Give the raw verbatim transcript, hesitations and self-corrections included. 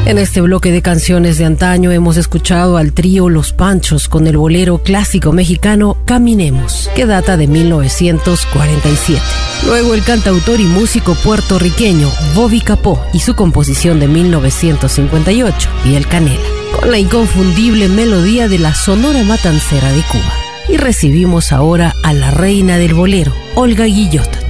En este bloque de canciones de antaño hemos escuchado al trío Los Panchos con el bolero clásico mexicano Caminemos, que data de mil novecientos cuarenta y siete. Luego el cantautor y músico puertorriqueño Bobby Capó y su composición de mil novecientos cincuenta y ocho, Piel Canela, con la inconfundible melodía de la Sonora Matancera de Cuba. Y recibimos ahora a la reina del bolero, Olga Guillot,